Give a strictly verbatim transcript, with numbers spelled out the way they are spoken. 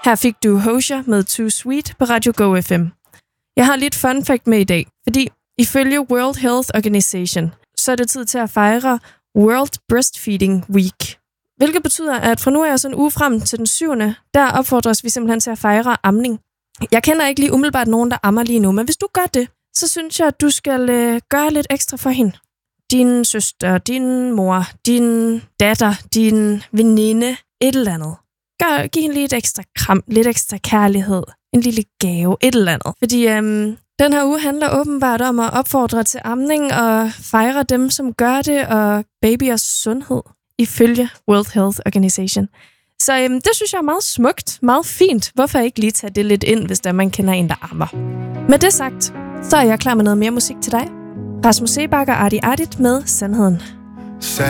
Her fik du Hozier med Too Sweet på Radio Go F M. Jeg har lidt fun fact med i dag, fordi ifølge World Health Organization, så er det tid til at fejre World Breastfeeding Week. Hvilket betyder, at fra nu af sådan en uge frem til den syvende, der opfordres vi simpelthen til at fejre amning. Jeg kender ikke lige umiddelbart nogen, der ammer lige nu, men hvis du gør det, så synes jeg, at du skal øh, gøre lidt ekstra for hende. Din søster, din mor, din datter, din veninde, et eller andet. Gør, giv hende lige et ekstra kram, lidt ekstra kærlighed, en lille gave, et eller andet. Fordi øhm, den her uge handler åbenbart om at opfordre til amning og fejre dem, som gør det, og babyers sundhed, ifølge World Health Organization. Så øhm, det synes jeg er meget smukt, meget fint. Hvorfor ikke lige tage det lidt ind, hvis der man kender en, der ammer? Med det sagt, så er jeg klar med noget mere musik til dig. Rasmus Seebach og Arti Ardit med Sandheden.